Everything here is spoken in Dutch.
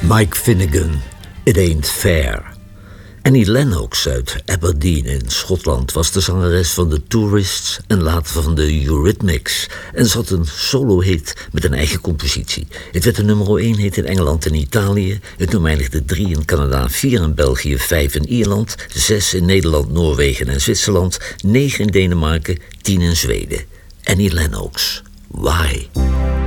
Mike Finnegan, It Ain't Fair. Annie Lennox uit Aberdeen in Schotland was de zangeres van The Tourists en later van de Eurythmics. En ze had een solo-hit met een eigen compositie. Het werd de nummer 1 hit in Engeland en Italië. Het nummer eindigde 3 in Canada, 4 in België, 5 in Ierland, 6 in Nederland, Noorwegen en Zwitserland, 9 in Denemarken, 10 in Zweden. Annie Lennox, Why?